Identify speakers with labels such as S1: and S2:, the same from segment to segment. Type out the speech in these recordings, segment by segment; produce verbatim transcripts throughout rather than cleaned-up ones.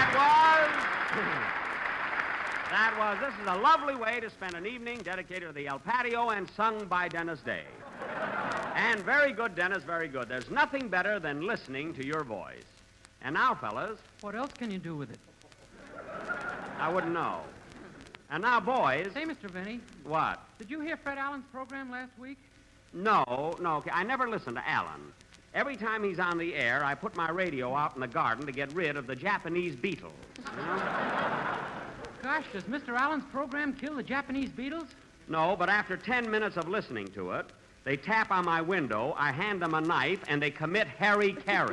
S1: that was... That was, this is a lovely way to spend an evening dedicated to the El Patio and sung by Dennis Day. And very good, Dennis, very good. There's nothing better than listening to your voice. And now, fellas...
S2: What else can you do with it?
S1: I wouldn't know. And now, boys...
S2: Say, Mister Vinny.
S1: What?
S2: Did you hear Fred Allen's program last week?
S1: No, no, I never listen to Allen. Every time he's on the air, I put my radio out in the garden to get rid of the Japanese Beatles. You know?
S2: Gosh, does Mister Allen's program kill the Japanese Beatles?
S1: No, but after ten minutes of listening to it, they tap on my window, I hand them a knife, and they commit Harry Carey.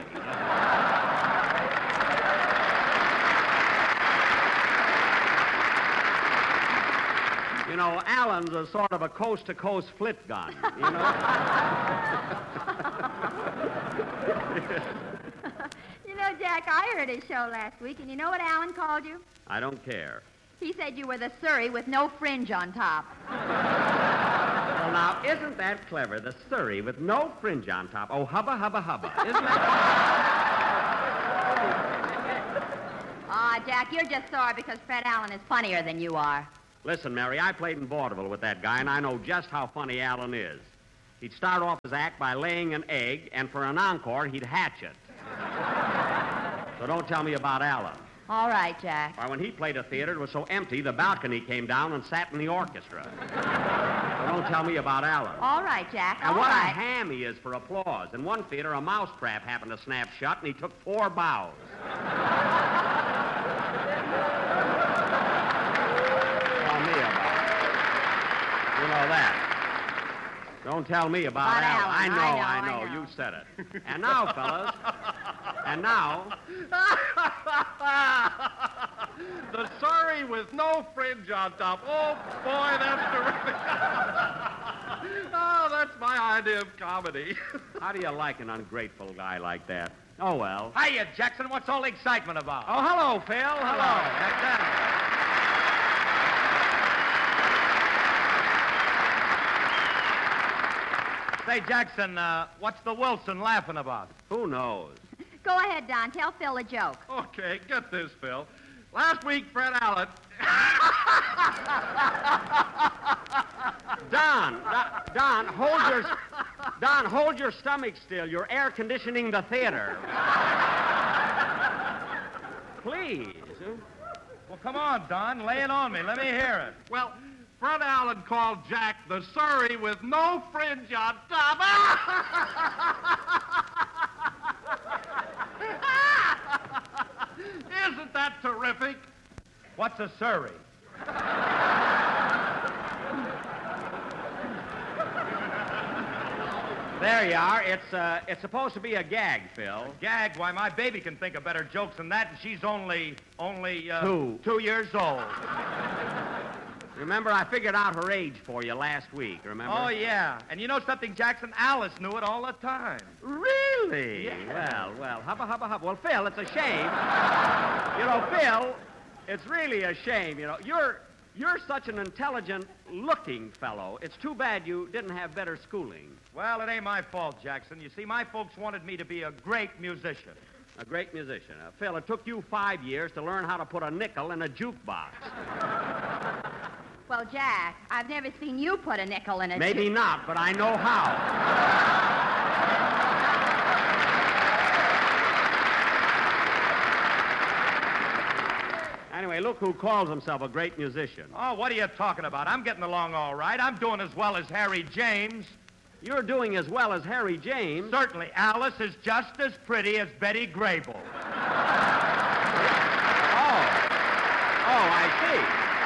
S1: You know, Allen's a sort of a coast-to-coast flip gun, you know?
S3: You know, Jack, I heard his show last week, and you know what Allen called you?
S1: I don't care.
S3: He said you were the Surrey with no fringe on top.
S1: Well, now, isn't that clever? The Surrey with no fringe on top. Oh, hubba, hubba, hubba. Isn't that...
S3: Ah, Jack, you're just sorry because Fred Allen is funnier than you are.
S1: Listen, Mary, I played in vaudeville with that guy, and I know just how funny Allen is. He'd start off his act by laying an egg, and for an encore, he'd hatch it. So don't tell me about Allen.
S3: All right, Jack.
S1: Why, when he played a theater, it was so empty, the balcony came down and sat in the orchestra. So don't tell me about Allen.
S3: All right, Jack,
S1: And
S3: all
S1: what
S3: right.
S1: a ham he is for applause. In one theater, a mousetrap happened to snap shut, and he took four bows. Tell me about it. You know that. Don't tell me about,
S3: About
S1: Allen.
S3: Allen.
S1: I know,
S3: I know,
S1: I
S3: I
S1: know.
S3: know.
S1: You said it. And now, fellas, and now...
S4: The Surrey with no fringe on top. Oh, boy, that's terrific. Oh, that's my idea of comedy.
S1: How do you like an ungrateful guy like that? Oh, well.
S5: Hiya, Jackson. What's all the excitement about?
S1: Oh, hello, Phil. Hello.
S5: That's that. Say, Jackson, uh, what's the Wilson laughing about?
S1: Who knows?
S3: Go ahead, Don. Tell Phil a joke.
S4: Okay, get this, Phil. Last week, Fred Allen...
S1: Don, Don, Don, hold your, Don, hold your stomach still. You're air conditioning the theater. Please.
S5: Well, come on, Don. Lay it on me. Let me hear it.
S4: Well, Fred Allen called Jack the Surrey with no fringe on top. Isn't that terrific?
S5: What's a Surrey?
S1: There you are. It's uh, it's supposed to be a gag, Phil.
S5: Gag? Why, my baby can think of better jokes than that, and she's only, only, uh...
S1: Two.
S5: Two years old.
S1: Remember, I figured out her age for you last week, remember?
S5: Oh, yeah. And you know something, Jackson? Alice knew it all the time.
S1: Really?
S5: Yeah.
S1: Well, well, hubba, hubba, hubba. Well, Phil, it's a shame. You know, Phil, it's really a shame. You know, you're you're such an intelligent-looking fellow. It's too bad you didn't have better schooling.
S5: Well, it ain't my fault, Jackson. You see, my folks wanted me to be a great musician.
S1: A great musician. Uh, Phil, it took you five years to learn how to put a nickel in a jukebox.
S3: Well, Jack, I've never seen you put a nickel in a...
S1: Maybe not, but I know how. Anyway, look who calls himself a great musician.
S5: Oh, what are you talking about? I'm getting along all right. I'm doing as well as Harry James.
S1: You're doing as well as Harry James.
S5: Certainly. Alice is just as pretty as Betty Grable.
S1: Oh. Oh, I see.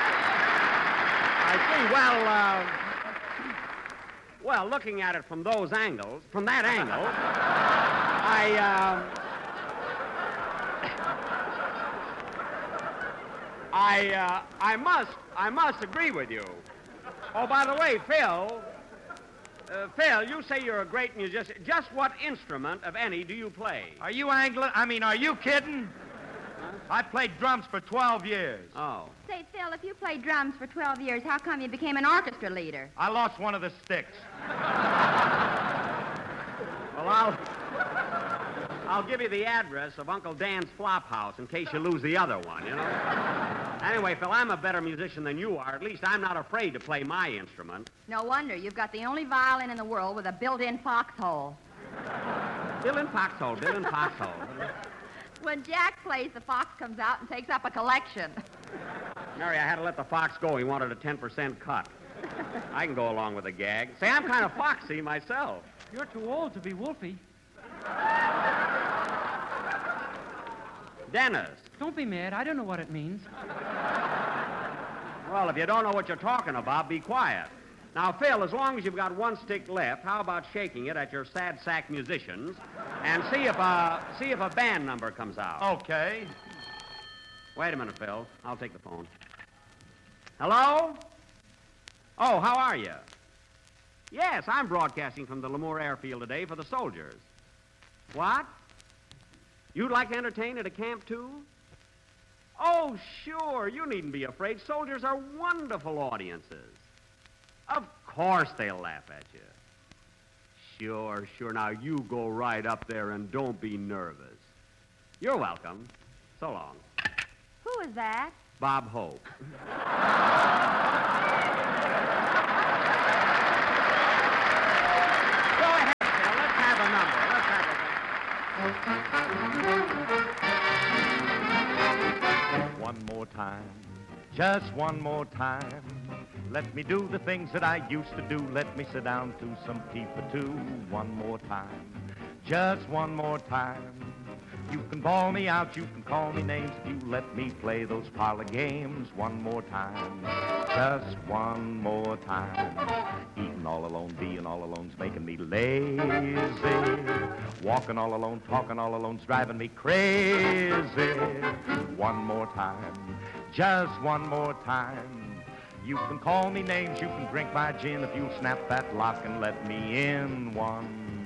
S1: I see. Well, uh... Well, looking at it from those angles, from that angle, I, uh... I, uh, I must, I must agree with you. Oh, by the way, Phil, uh, Phil, you say you're a great musician. Just what instrument, of any, do you play?
S5: Are you angling? I mean, are you kidding?
S1: Huh?
S5: I played drums for twelve years.
S1: Oh.
S3: Say, Phil, if you played drums for twelve years, how come you became an orchestra leader?
S5: I lost one of the sticks.
S1: Well, I'll, I'll give you the address of Uncle Dan's flop house in case you lose the other one, you know? Anyway, Phil, I'm a better musician than you are. At least I'm not afraid to play my instrument.
S3: No wonder. You've got the only violin in the world with a built-in foxhole.
S1: Built-in foxhole, built-in foxhole.
S3: When Jack plays, the fox comes out and takes up a collection.
S1: Mary, I had to let the fox go. He wanted a ten percent cut. I can go along with the gag. Say, I'm kind of foxy myself.
S2: You're too old to be Wolfie.
S1: Dennis.
S2: Don't be mad. I don't know what it means.
S1: Well, if you don't know what you're talking about, be quiet. Now, Phil, as long as you've got one stick left, how about shaking it at your sad sack musicians and see if a, see if a band number comes out?
S5: Okay.
S1: Wait a minute, Phil. I'll take the phone. Hello? Oh, how are you? Yes, I'm broadcasting from the Lemoore Airfield today for the soldiers. What? You'd like to entertain at a camp, too? Oh, sure. You needn't be afraid. Soldiers are wonderful audiences. Of course they'll laugh at you. Sure, sure. Now, you go right up there and don't be nervous. You're welcome. So long.
S3: Who is that?
S1: Bob Hope. Go ahead, Phil. Let's have a number. Let's have a...
S5: One more time, just one more time. Let me do the things that I used to do. Let me sit down to some tea for two. One more time, just one more time. You can bawl me out, you can call me names if you let me play those parlor games. One more time, just one more time. Eating all alone, being all alone's making me lazy. Walking all alone, talking all alone's driving me crazy. One more time, just one more time. You can call me names, you can drink my gin if you'll snap that lock and let me in. One